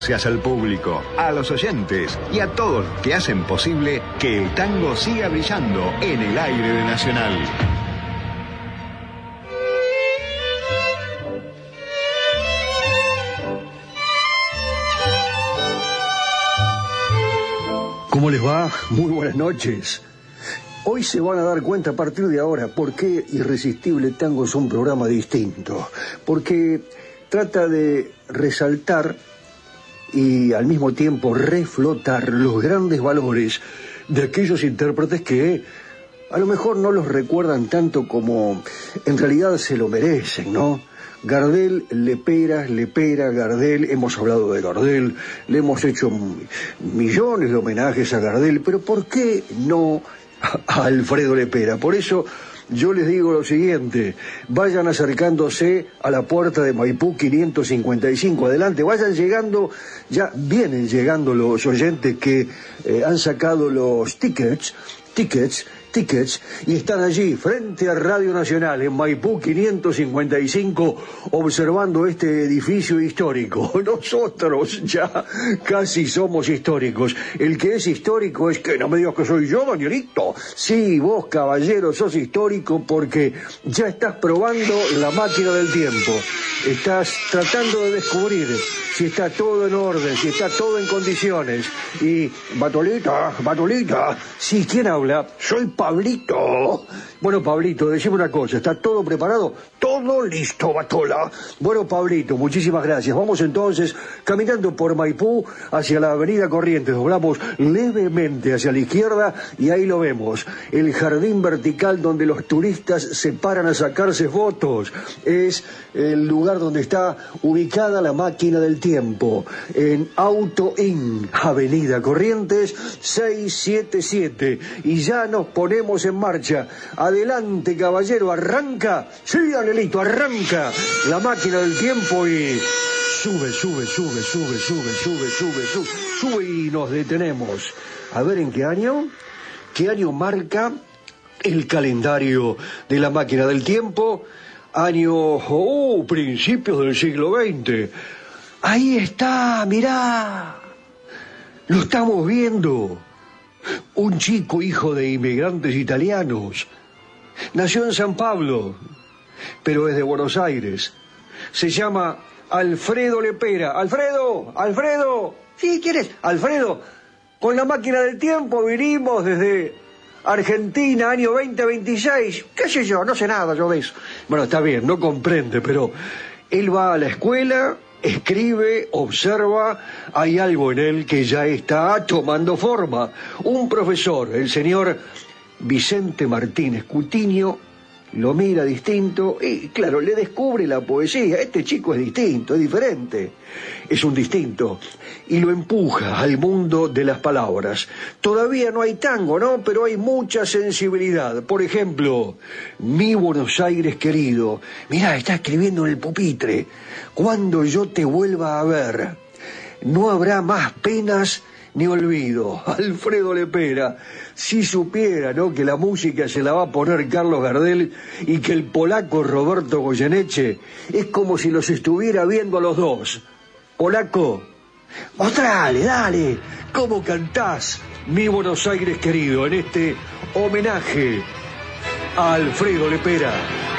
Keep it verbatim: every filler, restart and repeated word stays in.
Gracias al público, a los oyentes y a todos que hacen posible que el tango siga brillando en el aire de Nacional. ¿Cómo les va? Muy buenas noches. Hoy se van a dar cuenta a partir de ahora por qué Irresistible Tango es un programa distinto. Porque trata de resaltar y al mismo tiempo reflotar los grandes valores de aquellos intérpretes que a lo mejor no los recuerdan tanto como en realidad se lo merecen, ¿no? Gardel, Lepera, Lepera, Gardel, hemos hablado de Gardel, le hemos hecho millones de homenajes a Gardel, pero ¿por qué no a Alfredo Lepera? Por eso yo les digo lo siguiente: vayan acercándose a la puerta de Maipú quinientos cincuenta y cinco, adelante, vayan llegando, ya vienen llegando los oyentes que eh, han sacado los tickets, tickets, tickets, y están allí frente a Radio Nacional en Maipú quinientos cincuenta y cinco observando este edificio histórico. Nosotros ya casi somos históricos. El que es histórico es que no me digas que soy yo, Danielito. Sí, vos, caballero, sos histórico porque ya estás probando la máquina del tiempo. Estás tratando de descubrir si está todo en orden, si está todo en condiciones. Y, Batolita, Batolita, sí, ¿quién habla? Soy Pablito. Bueno, Pablito, decime una cosa, ¿está todo preparado? Todo listo, Batola. Bueno, Pablito, muchísimas gracias. Vamos entonces caminando por Maipú hacia la avenida Corrientes. Doblamos levemente hacia la izquierda y ahí lo vemos. El jardín vertical donde los turistas se paran a sacarse fotos. Es el lugar donde está ubicada la máquina del tiempo. En Auto Inn, avenida Corrientes seiscientos setenta y siete. Y ya nos ponemos en marcha. Adelante, caballero, arranca. Sí, Danielito, arranca la máquina del tiempo y sube, sube, sube, sube, sube, sube, sube, sube, sube y nos detenemos. A ver en qué año, qué año marca el calendario de la máquina del tiempo. Año, oh, principios del siglo veinte. Ahí está, mirá. Lo estamos viendo. Un chico hijo de inmigrantes italianos. Nació en San Pablo, pero es de Buenos Aires. Se llama Alfredo Lepera. ¡Alfredo! ¡Alfredo! ¿Sí? ¿Quién es? Alfredo, con la máquina del tiempo vinimos desde Argentina, año veinte veintiséis. ¿Qué sé yo? No sé nada yo de eso. Bueno, está bien, no comprende, pero él va a la escuela, escribe, observa, hay algo en él que ya está tomando forma. Un profesor, el señor Vicente Martínez Cutiño, lo mira distinto y, claro, le descubre la poesía. Este chico es distinto, es diferente, es un distinto, y lo empuja al mundo de las palabras. Todavía no hay tango, ¿no? Pero hay mucha sensibilidad. Por ejemplo, Mi Buenos Aires querido. Mirá, está escribiendo en el pupitre. Cuando yo te vuelva a ver, no habrá más penas ni olvido. Alfredo Lepera. Si supiera, ¿no?, que la música se la va a poner Carlos Gardel y que el polaco Roberto Goyeneche es como si los estuviera viendo a los dos. Polaco, mostrale, dale, cómo cantás Mi Buenos Aires querido en este homenaje a Alfredo Lepera.